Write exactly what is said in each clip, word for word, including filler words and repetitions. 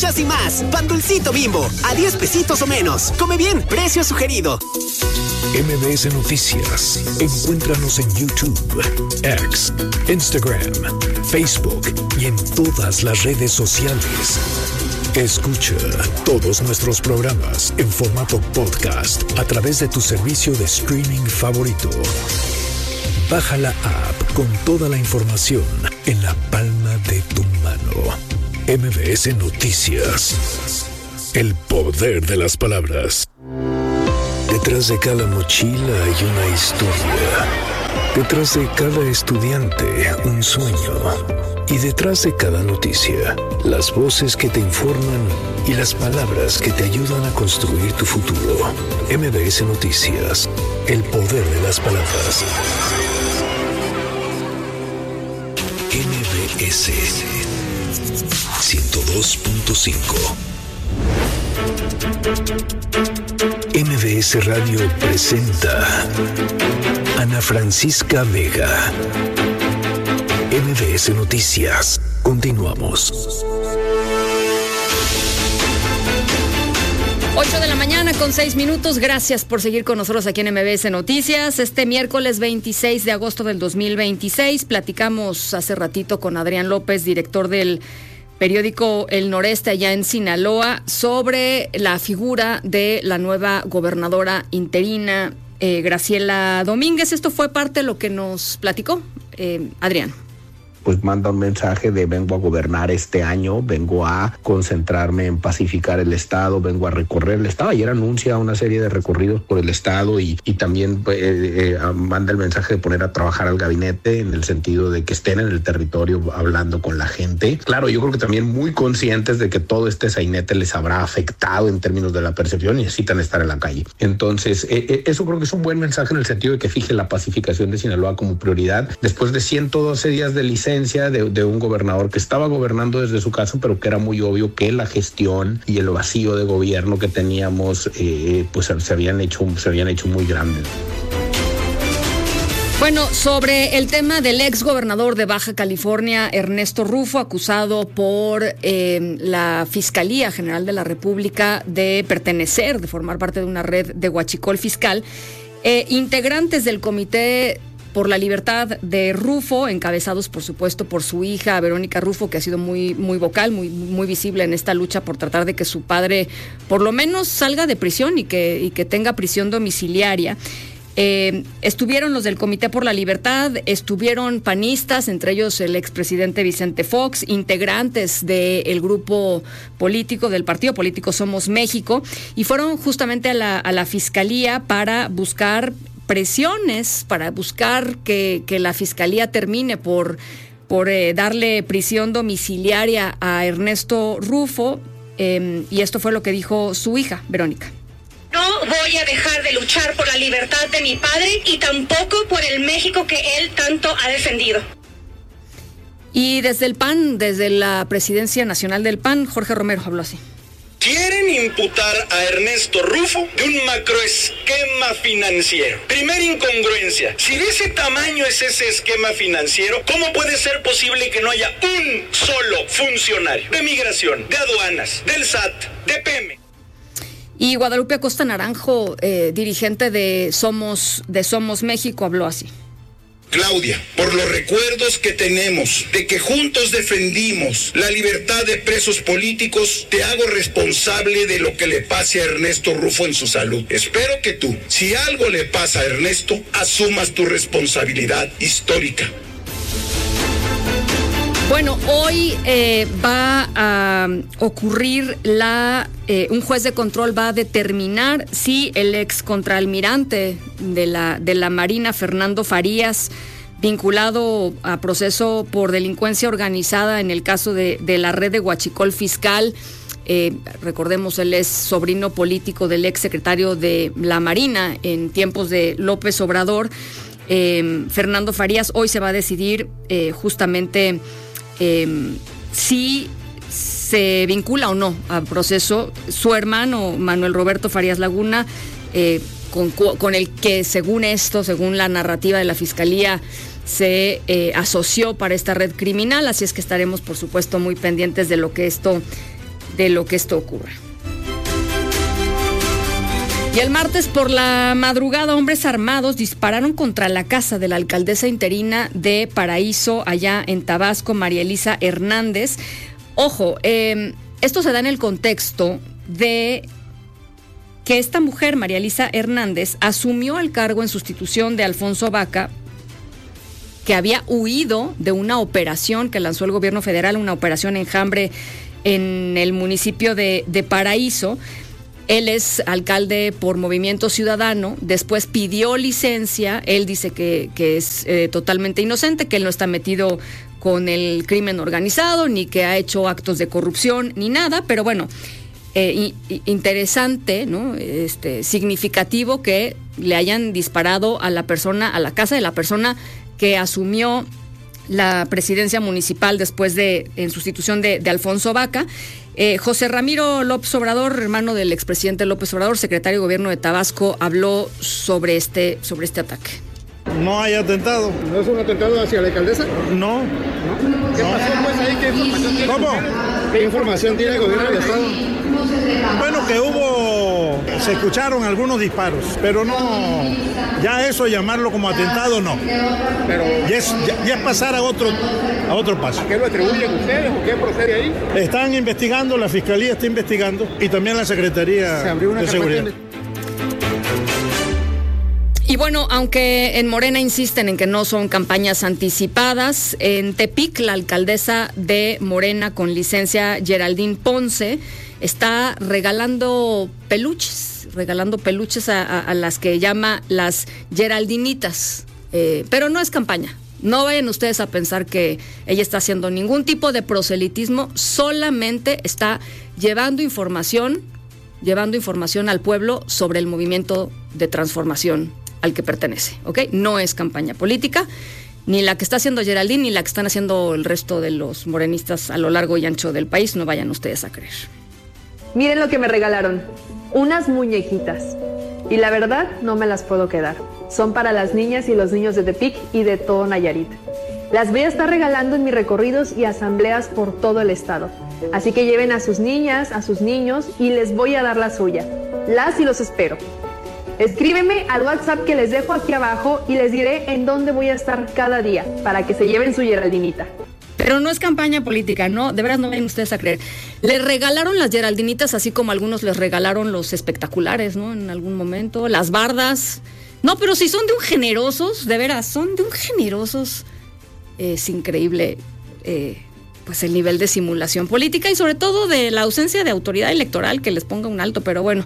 galletas y más. Pan Dulcito Bimbo, a diez pesitos o menos. Come bien, precio sugerido. M B S Noticias. Encuéntranos en YouTube, X, Instagram, Facebook y en todas las redes sociales. Escucha todos nuestros programas en formato podcast a través de tu servicio de streaming favorito. Baja la app con toda la información en la palma de tu mano. M B S Noticias. El poder de las palabras. Detrás de cada mochila hay una historia. Detrás de cada estudiante, un sueño. Y detrás de cada noticia, las voces que te informan y las palabras que te ayudan a construir tu futuro. M B S Noticias. El poder de las palabras. M B S ciento dos punto cinco. M B S Radio presenta Ana Francisca Vega. M B S Noticias. Continuamos. ocho de la mañana con seis minutos. Gracias por seguir con nosotros aquí en M B S Noticias. Este miércoles veintiséis de agosto del dos mil veintiséis platicamos hace ratito con Adrián López, director del periódico El Noreste allá en Sinaloa, sobre la figura de la nueva gobernadora interina, eh, Graciela Domínguez. Esto fue parte de lo que nos platicó eh, Adrián. Pues manda un mensaje de vengo a gobernar este año, vengo a concentrarme en pacificar el estado, vengo a recorrer el estado. Ayer anuncia una serie de recorridos por el estado y, y también eh, eh, manda el mensaje de poner a trabajar al gabinete en el sentido de que estén en el territorio hablando con la gente. Claro, yo creo que también muy conscientes de que todo este sainete les habrá afectado en términos de la percepción y necesitan estar en la calle. Entonces, eh, eh, eso creo que es un buen mensaje en el sentido de que fije la pacificación de Sinaloa como prioridad después de ciento doce días de licencia De, de un gobernador que estaba gobernando desde su casa, pero que era muy obvio que la gestión y el vacío de gobierno que teníamos eh, pues se habían hecho se habían hecho muy grandes. Bueno, sobre el tema del ex gobernador de Baja California, Ernesto Rufo, acusado por eh, la Fiscalía General de la República de pertenecer, de formar parte de una red de huachicol fiscal, eh, integrantes del Comité por la Libertad de Rufo, encabezados por supuesto por su hija Verónica Rufo, que ha sido muy, muy vocal, muy, muy visible en esta lucha por tratar de que su padre por lo menos salga de prisión y que, y que tenga prisión domiciliaria. Eh, estuvieron los del Comité por la Libertad, estuvieron panistas, entre ellos el expresidente Vicente Fox, integrantes del grupo político, del partido político Somos México, y fueron justamente a la, a la Fiscalía para buscar presiones, para buscar que, que la Fiscalía termine por, por eh, darle prisión domiciliaria a Ernesto Rufo, eh, y esto fue lo que dijo su hija, Verónica. No voy a dejar de luchar por la libertad de mi padre y tampoco por el México que él tanto ha defendido. Y desde el P A N, desde la Presidencia Nacional del P A N, Jorge Romero habló así. Quieren imputar a Ernesto Rufo de un macroesquema financiero. Primera incongruencia. Si de ese tamaño es ese esquema financiero, ¿cómo puede ser posible que no haya un solo funcionario de migración, de aduanas, del S A T, de P E M E? Y Guadalupe Acosta Naranjo, eh, dirigente de Somos, de Somos México, habló así. Claudia, por los recuerdos que tenemos de que juntos defendimos la libertad de presos políticos, te hago responsable de lo que le pase a Ernesto Rufo en su salud. Espero que tú, si algo le pasa a Ernesto, asumas tu responsabilidad histórica. Bueno, hoy eh, va a ocurrir la... Eh, un juez de control va a determinar si el ex contraalmirante de la, de la Marina, Fernando Farías, vinculado a proceso por delincuencia organizada en el caso de, de la red de huachicol fiscal, eh, recordemos, él es sobrino político del ex secretario de la Marina en tiempos de López Obrador, eh, Fernando Farías. Hoy se va a decidir eh, justamente eh, si se vincula o no al proceso su hermano Manuel Roberto Farías Laguna, eh, con, con el que según esto, según la narrativa de la Fiscalía, se eh, asoció para esta red criminal. Así es que estaremos por supuesto muy pendientes de lo que esto de lo que esto ocurra. Y el martes por la madrugada, hombres armados dispararon contra la casa de la alcaldesa interina de Paraíso, allá en Tabasco, María Elisa Hernández. Ojo, eh, esto se da en el contexto de que esta mujer, María Elisa Hernández, asumió el cargo en sustitución de Alfonso Vaca, que había huido de una operación que lanzó el gobierno federal, una operación Enjambre en el municipio de, de Paraíso. Él es alcalde por Movimiento Ciudadano, después pidió licencia, él dice que, que es eh, totalmente inocente, que él no está metido con el crimen organizado, ni que ha hecho actos de corrupción, ni nada, pero bueno, eh, interesante, ¿no? Este, significativo que le hayan disparado a la persona, a la casa de la persona que asumió la presidencia municipal después de, en sustitución de, de Alfonso Vaca. Eh, José Ramiro López Obrador, hermano del expresidente López Obrador, secretario de Gobierno de Tabasco, habló sobre este, sobre este ataque. No hay atentado. ¿No es un atentado hacia la alcaldesa? No. ¿No? ¿Qué no. pasó pues ahí? ¿Qué información tiene? ¿Cómo? ¿Qué información tiene el gobierno del estado? Bueno, que hubo, se escucharon algunos disparos, pero no, ya eso llamarlo como atentado no. Pero ya es, ya, ya es pasar a otro, a otro paso. ¿A qué lo atribuyen ustedes o qué procede ahí? Están investigando, la Fiscalía está investigando y también la Secretaría Se abrió una de Seguridad. Y bueno, aunque en Morena insisten en que no son campañas anticipadas, en Tepic, la alcaldesa de Morena con licencia, Geraldine Ponce, está regalando peluches, regalando peluches a, a, a las que llama las Geraldinitas, eh, pero no es campaña. No vayan ustedes a pensar que ella está haciendo ningún tipo de proselitismo, solamente está llevando información, llevando información al pueblo sobre el movimiento de transformación al que pertenece, ¿ok? No es campaña política, ni la que está haciendo Geraldine, ni la que están haciendo el resto de los morenistas a lo largo y ancho del país, no vayan ustedes a creer. Miren lo que me regalaron, unas muñequitas, y la verdad no me las puedo quedar. Son para las niñas y los niños de Tepic y de todo Nayarit. Las voy a estar regalando en mis recorridos y asambleas por todo el estado. Así que lleven a sus niñas, a sus niños y les voy a dar la suya. Las y los espero. Escríbeme al WhatsApp que les dejo aquí abajo y les diré en dónde voy a estar cada día para que se lleven su Geraldinita. Pero no es campaña política, ¿no? De veras no vayan ustedes a creer. Les regalaron las Geraldinitas, así como algunos les regalaron los espectaculares, ¿no? En algún momento, las bardas. No, pero si son de un generosos, de veras, son de un generosos. Es increíble, eh, pues el nivel de simulación política y sobre todo de la ausencia de autoridad electoral que les ponga un alto, pero bueno.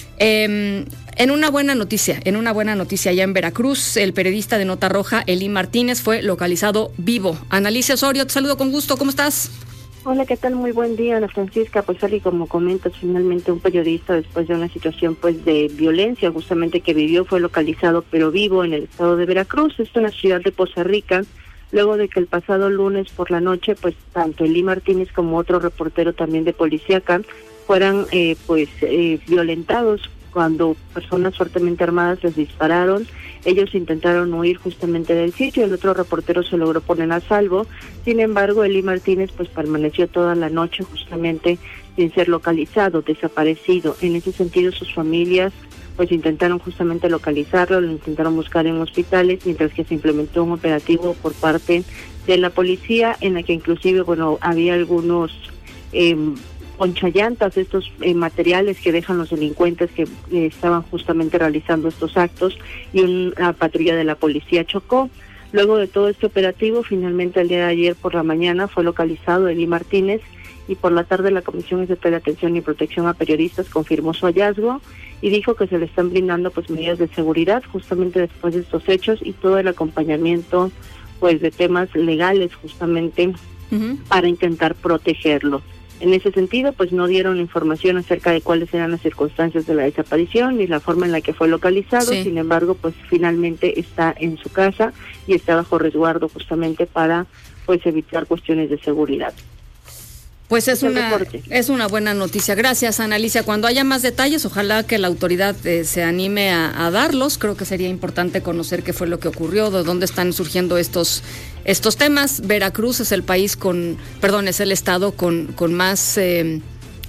Eh, en una buena noticia, en una buena noticia allá en Veracruz, el periodista de Nota Roja, Eli Martínez, fue localizado vivo. Analicia Osorio, te saludo con gusto, ¿cómo estás? Hola, ¿qué tal? Muy buen día, Ana Francisca. Pues tal y como comentas, finalmente un periodista después de una situación pues de violencia justamente que vivió fue localizado pero vivo en el estado de Veracruz, esto en la ciudad de Poza Rica, luego de que el pasado lunes por la noche pues tanto Eli Martínez como otro reportero también de Policíaca fueran eh, pues eh, violentados cuando personas fuertemente armadas les dispararon. Ellos intentaron huir justamente del sitio, el otro reportero se logró poner a salvo. Sin embargo, Eli Martínez pues permaneció toda la noche justamente sin ser localizado, desaparecido. En ese sentido, sus familias pues intentaron justamente localizarlo, lo intentaron buscar en hospitales, mientras que se implementó un operativo por parte de la policía, en la que inclusive, bueno, había algunos eh, ponchallantas, estos eh, materiales que dejan los delincuentes que eh, estaban justamente realizando estos actos, y una patrulla de la policía chocó. Luego de todo este operativo, finalmente el día de ayer por la mañana fue localizado Eli Martínez, y por la tarde la Comisión Estatal de Atención y Protección a Periodistas confirmó su hallazgo y dijo que se le están brindando pues medidas de seguridad justamente después de estos hechos y todo el acompañamiento pues de temas legales justamente uh-huh. para intentar protegerlo. En ese sentido, pues no dieron información acerca de cuáles eran las circunstancias de la desaparición ni la forma en la que fue localizado. Sí. Sin embargo, pues finalmente está en su casa y está bajo resguardo justamente para pues evitar cuestiones de seguridad. Pues es una, es una buena noticia. Gracias, Ana Alicia. Cuando haya más detalles, ojalá que la autoridad eh, se anime a, a darlos. Creo que sería importante conocer qué fue lo que ocurrió, de dónde están surgiendo estos estos temas. Veracruz es el país con, perdón, es el estado con, con más eh,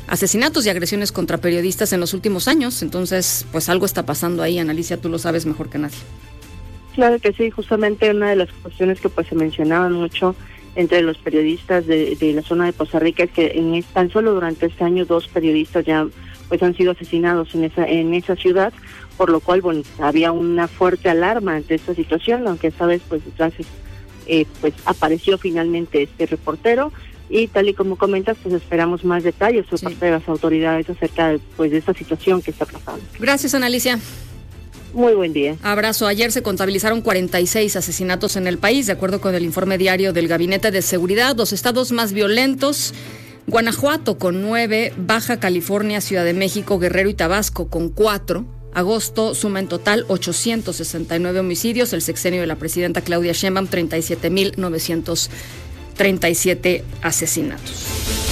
asesinatos y agresiones contra periodistas en los últimos años. Entonces, pues algo está pasando ahí, Analicia, tú lo sabes mejor que nadie. Claro que sí, justamente una de las cuestiones que pues se mencionaban mucho entre los periodistas de, de la zona de Poza Rica es que en tan solo durante este año dos periodistas ya pues han sido asesinados en esa en esa ciudad, por lo cual bueno había una fuerte alarma ante esta situación, aunque esta vez pues gracias eh, pues apareció finalmente este reportero y tal y como comentas pues esperamos más detalles por sí. parte de las autoridades acerca de, pues de esta situación que está pasando. Gracias, Analicia. Muy buen día. Abrazo. Ayer se contabilizaron cuarenta y seis asesinatos en el país, de acuerdo con el informe diario del Gabinete de Seguridad. Los estados más violentos: Guanajuato con nueve, Baja California, Ciudad de México, Guerrero y Tabasco con cuatro. Agosto suma en total ochocientos sesenta y nueve homicidios. El sexenio de la presidenta Claudia Sheinbaum, treinta y siete mil novecientos treinta y siete asesinatos.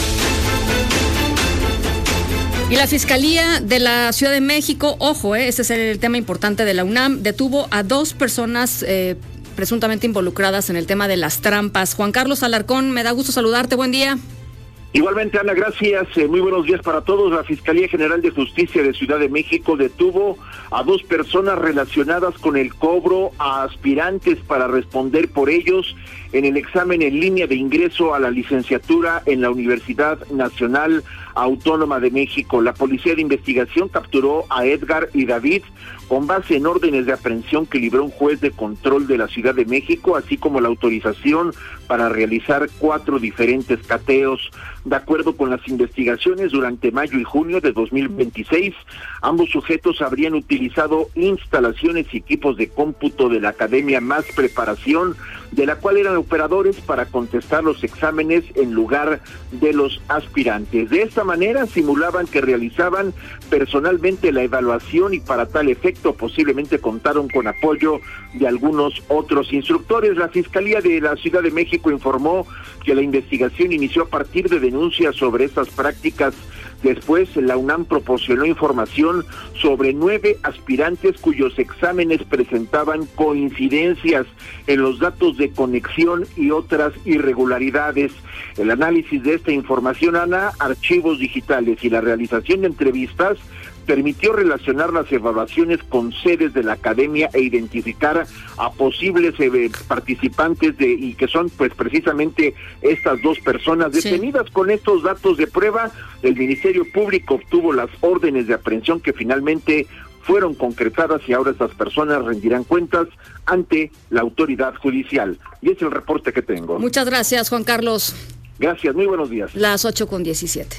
Y la Fiscalía de la Ciudad de México, ojo, eh, ese es el tema importante de la UNAM, detuvo a dos personas eh, presuntamente involucradas en el tema de las trampas. Juan Carlos Alarcón, me da gusto saludarte, buen día. Igualmente, Ana, gracias. Eh, muy buenos días para todos. La Fiscalía General de Justicia de Ciudad de México detuvo a dos personas relacionadas con el cobro a aspirantes para responder por ellos en el examen en línea de ingreso a la licenciatura en la Universidad Nacional Autónoma de México. La Policía de Investigación capturó a Edgar y David con base en órdenes de aprehensión que libró un juez de control de la Ciudad de México, así como la autorización para realizar cuatro diferentes cateos. De acuerdo con las investigaciones, durante mayo y junio de dos mil veintiséis, ambos sujetos habrían utilizado instalaciones y equipos de cómputo de la Academia Más Preparación, de la cual eran operadores para contestar los exámenes en lugar de los aspirantes. De esta manera simulaban que realizaban personalmente la evaluación y para tal efecto posiblemente contaron con apoyo de algunos otros instructores. La Fiscalía de la Ciudad de México informó que la investigación inició a partir de denuncias sobre estas prácticas. Después, la UNAM proporcionó información sobre nueve aspirantes cuyos exámenes presentaban coincidencias en los datos de conexión y otras irregularidades. El análisis de esta información, Ana, archivos digitales y la realización de entrevistas permitió relacionar las evaluaciones con sedes de la academia e identificar a posibles eh, participantes de y que son pues precisamente estas dos personas detenidas. Sí. Con estos datos de prueba, el Ministerio Público obtuvo las órdenes de aprehensión que finalmente fueron concretadas y ahora estas personas rendirán cuentas ante la autoridad judicial. Y es el reporte que tengo. Muchas gracias, Juan Carlos. Gracias, muy buenos días. Las ocho con diecisiete.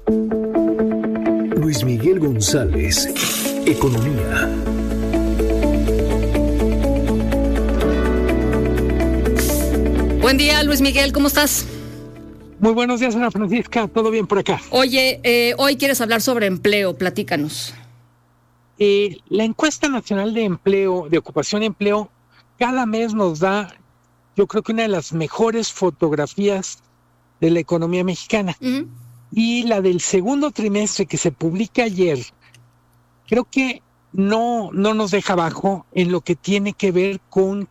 Luis Miguel González, Economía. Buen día, Luis Miguel, ¿cómo estás? Muy buenos días, Ana Francisca, ¿todo bien por acá? Oye, eh, hoy quieres hablar sobre empleo, platícanos. Eh, la encuesta nacional de empleo, de ocupación y empleo, cada mes nos da, yo creo que una de las mejores fotografías de la economía mexicana. Uh-huh. Y la del segundo trimestre que se publica ayer, creo que no, no nos deja abajo en lo que tiene que ver con...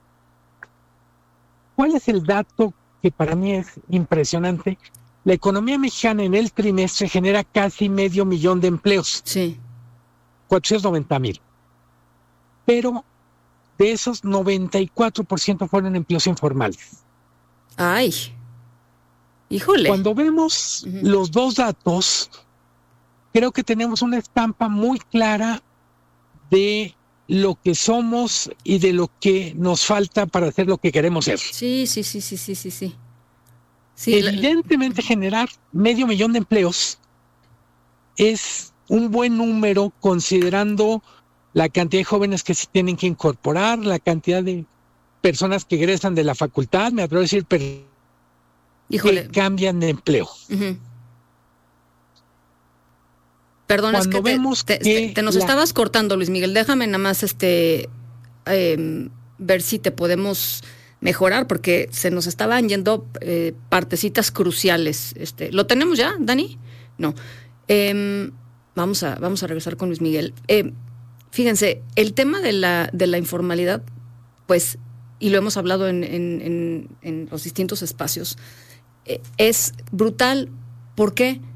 ¿Cuál es el dato que para mí es impresionante? La economía mexicana en el trimestre genera casi medio millón de empleos. Sí. cuatrocientos noventa mil. Pero de esos, noventa y cuatro por ciento fueron empleos informales. ¡Ay! Híjole. Cuando vemos uh-huh. los dos datos, creo que tenemos una estampa muy clara de lo que somos y de lo que nos falta para hacer lo que queremos ser. Sí, sí, sí, sí, sí, sí, sí. sí Evidentemente la... generar medio millón de empleos es un buen número considerando la cantidad de jóvenes que se tienen que incorporar, la cantidad de personas que egresan de la facultad, me atrevo a decir, pero Híjole. que cambian de empleo. Uh-huh. Perdón, Cuando es que, vemos te, te, que te nos la... estabas cortando, Luis Miguel. Déjame nada más este eh, ver si te podemos mejorar, porque se nos estaban yendo eh, partecitas cruciales. Este, ¿Lo tenemos ya, Dani? No. Eh, vamos a vamos a regresar con Luis Miguel. Eh, fíjense, el tema de la de la informalidad, pues, y lo hemos hablado en, en, en, en los distintos espacios, es brutal. ¿Por qué?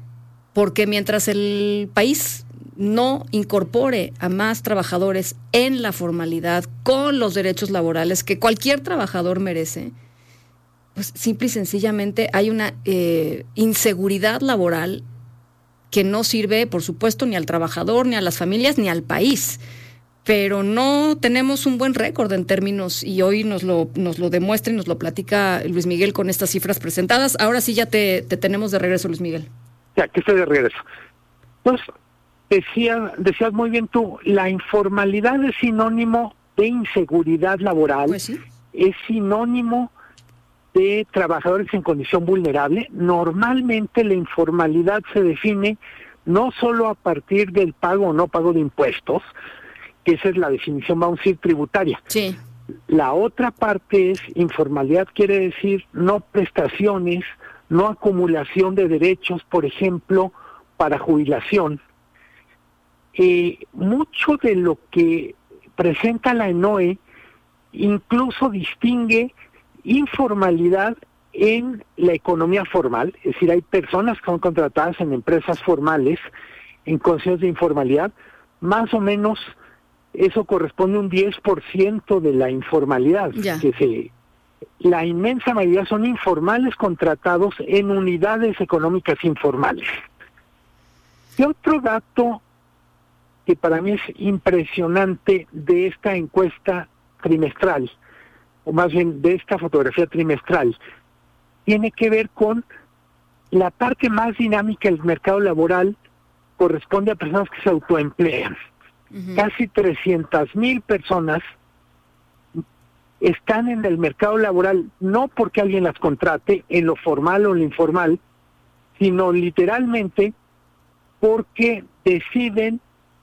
porque mientras el país no incorpore a más trabajadores en la formalidad con los derechos laborales que cualquier trabajador merece, pues simple y sencillamente hay una eh, inseguridad laboral que no sirve, por supuesto, ni al trabajador, ni a las familias, ni al país. Pero no tenemos un buen récord en términos, y hoy nos lo, nos lo demuestra y nos lo platica Luis Miguel con estas cifras presentadas. Ahora sí ya te, te tenemos de regreso, Luis Miguel. Ya, que estoy de regreso. Pues decía, decías muy bien tú, la informalidad es sinónimo de inseguridad laboral, pues sí. Es sinónimo de trabajadores en condición vulnerable. Normalmente la informalidad se define no solo a partir del pago o no pago de impuestos, que esa es la definición, vamos a decir, tributaria. Sí. La otra parte es, informalidad quiere decir no prestaciones, no acumulación de derechos, por ejemplo, para jubilación. Eh, mucho de lo que presenta la ENOE incluso distingue informalidad en la economía formal, es decir, hay personas que son contratadas en empresas formales en condiciones de informalidad, más o menos eso corresponde a un diez por ciento de la informalidad, ya. que se, la inmensa mayoría son informales contratados en unidades económicas informales. Y otro dato que para mí es impresionante de esta encuesta trimestral, o más bien de esta fotografía trimestral, tiene que ver con la parte más dinámica del mercado laboral, corresponde a personas que se autoemplean. Uh-huh. Casi trescientas mil personas están en el mercado laboral, no porque alguien las contrate en lo formal o en lo informal, sino literalmente porque deciden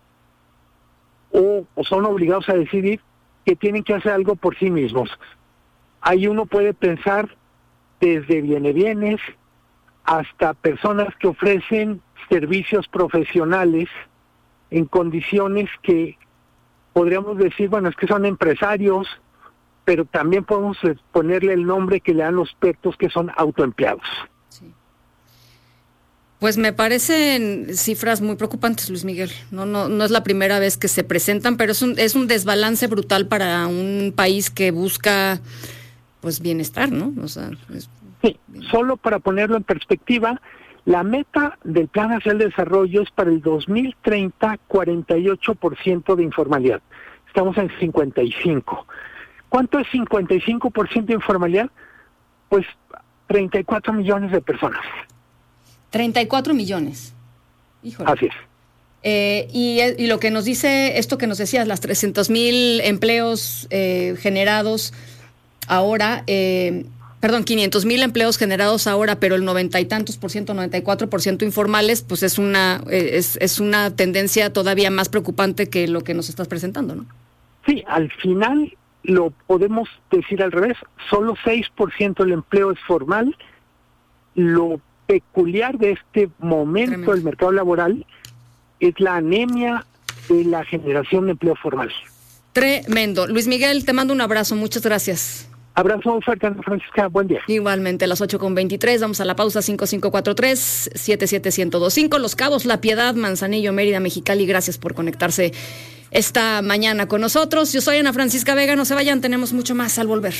o, o son obligados a decidir que tienen que hacer algo por sí mismos. Ahí uno puede pensar desde viene bienes hasta personas que ofrecen servicios profesionales en condiciones que podríamos decir, bueno, es que son empresarios, pero también podemos ponerle el nombre que le dan los expertos, que son autoempleados. Sí. Pues me parecen cifras muy preocupantes, Luis Miguel. No, no, no es la primera vez que se presentan, pero es un, es un desbalance brutal para un país que busca, pues, bienestar, ¿no? O sea, es... Sí, solo para ponerlo en perspectiva, la meta del Plan Nacional de Desarrollo es para el dos mil treinta, cuarenta y ocho por ciento de informalidad. Estamos en cincuenta y cinco. ¿Cuánto es cincuenta y cinco por ciento de informalidad? Pues treinta y cuatro millones de personas. treinta y cuatro millones. Híjole. Así es. Eh, y, y lo que nos dice, esto que nos decías, las trescientos mil empleos eh, generados ahora, eh, perdón, quinientos mil empleos generados ahora, pero el noventa y tantos por ciento, noventa y cuatro por ciento informales, pues es una, eh, es, es una tendencia todavía más preocupante que lo que nos estás presentando, ¿no? Sí, al final lo podemos decir al revés, solo seis por ciento del empleo es formal. Lo peculiar de este momento Tremendo. del mercado laboral es la anemia de la generación de empleo formal. Tremendo. Luis Miguel, te mando un abrazo, muchas gracias. Abrazo fuerte, Ana Francisca, buen día. Igualmente, a las ocho con veintitrés, vamos a la pausa. Cinco cinco cuatro tres, siete siete uno cero dos cinco, Los Cabos, La Piedad, Manzanillo, Mérida, Mexicali. Gracias por conectarse esta mañana con nosotros. Yo soy Ana Francisca Vega, no se vayan, tenemos mucho más al volver.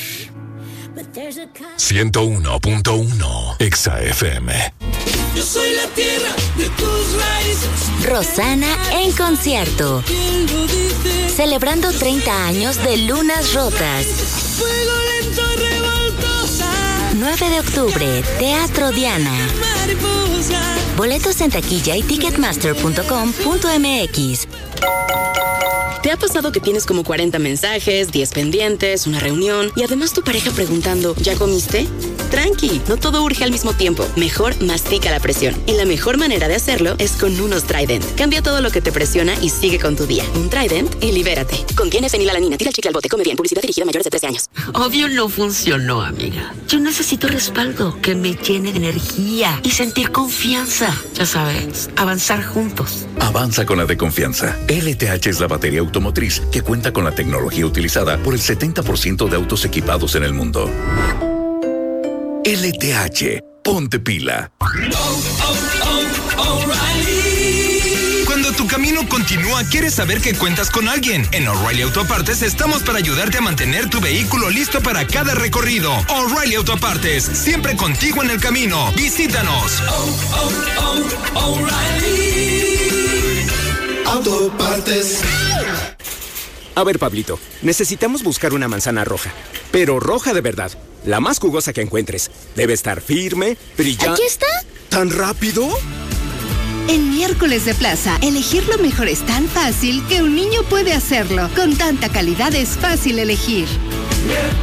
ciento uno punto uno Exa F M. Yo soy la tierra de tus raíces. Rosana en concierto. Celebrando treinta años de Lunas Rotas. Fuego lento, revoltosa. nueve de octubre, Teatro Diana. Mariposa. Boletos en taquilla y ticketmaster punto com punto m x. ¿Te ha pasado que tienes como cuarenta mensajes, diez pendientes, una reunión y además tu pareja preguntando, ¿ya comiste? Tranqui, no todo urge al mismo tiempo. Mejor mastica la presión. Y la mejor manera de hacerlo es con unos Trident. Cambia todo lo que te presiona y sigue con tu día. Un Trident y libérate. Contiene fenilalanina. Tira el chicle al bote. Come bien. Publicidad dirigida a mayores de trece años. Obvio no funcionó, amiga. Yo necesito respaldo que me llene de energía y sentir confianza. Ya sabes, avanzar juntos. Avanza con la de confianza. L T H es la batería automotriz que cuenta con la tecnología utilizada por el setenta por ciento de autos equipados en el mundo. L T H, ponte pila. Oh, oh, O'Reilly. Cuando tu camino continúa, quieres saber que cuentas con alguien. En O'Reilly Autopartes estamos para ayudarte a mantener tu vehículo listo para cada recorrido. O'Reilly Autopartes, siempre contigo en el camino. Visítanos. Oh, oh, oh, O'Reilly Autopartes. A ver, Pablito, necesitamos buscar una manzana roja, pero roja de verdad, la más jugosa que encuentres. Debe estar firme, brillante. ¿Aquí está? ¿Tan rápido? En Miércoles de Plaza, elegir lo mejor es tan fácil que un niño puede hacerlo. Con tanta calidad es fácil elegir.